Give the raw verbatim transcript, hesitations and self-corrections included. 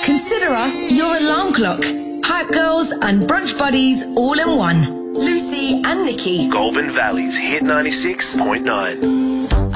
Consider us your alarm clock. Hype Girls and Brunch Buddies all in one. Lucy and Nikki. Goulburn Valley's Hit ninety-six point nine.